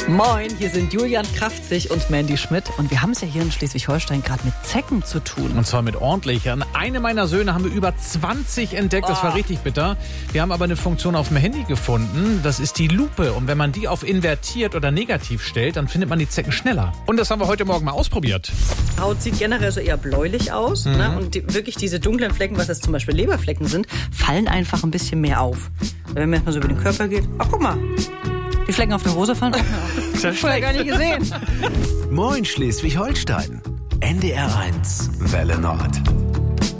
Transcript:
Moin, hier sind Julian Kraftzig und Mandy Schmidt. Und wir haben es ja hier in Schleswig-Holstein gerade mit Zecken zu tun. Und zwar mit ordentlich. An einem meiner Söhne haben wir über 20 entdeckt. Das war richtig bitter. Wir haben aber eine Funktion auf dem Handy gefunden. Das ist die Lupe. Und wenn man die auf invertiert oder negativ stellt, dann findet man die Zecken schneller. Und das haben wir heute Morgen mal ausprobiert. Haut sieht generell so eher bläulich aus. Ne? Und wirklich diese dunklen Flecken, was jetzt zum Beispiel Leberflecken sind, fallen einfach ein bisschen mehr auf. Wenn man mal so über den Körper geht, ach guck mal, die Flecken auf der Hose fallen auch mehr auf. Das hab ich vorher gar nicht gesehen. Moin Schleswig-Holstein. NDR 1 Welle Nord.